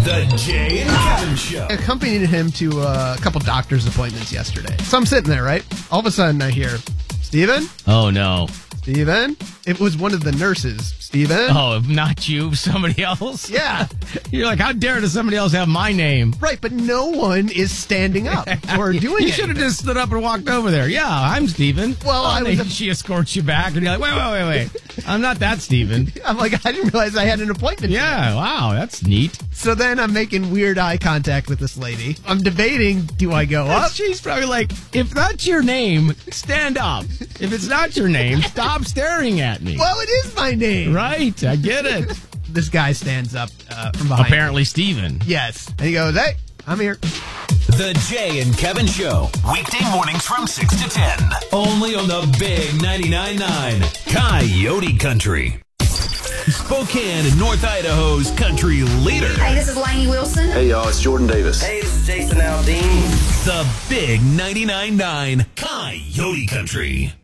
The Jay and Kevin Show. I accompanied him to a couple doctor's appointments yesterday. So I'm sitting there, right? All of a sudden I hear, Steven? Oh, no. Steven? It was one of the nurses. Steven? Oh, not you, somebody else? Yeah. You're like, how dare does somebody else have my name? Right, but no one is standing up or doing it. You should have just stood up and walked over there. Yeah, I'm Steven. Well, she escorts you back, and you're like, wait. I'm not that Steven. I'm like, I didn't realize I had an appointment. Yeah, wow, that's neat. So then I'm making weird eye contact with this lady. I'm debating, do I go up? She's probably like, if that's your name, stand up. If it's not your name, stop staring at me. Well, it is my name. Right, I get it. This guy stands up from behind. Apparently Steven. Yes. And he goes, hey, I'm here. The Jay and Kevin Show. Weekday mornings from 6 to 10. Only on the Big 99.9 Coyote Country. Spokane and North Idaho's country leader. Hey, this is Lainey Wilson. Hey, y'all, it's Jordan Davis. Hey, this is Jason Aldean. The Big 99.9 Coyote Country.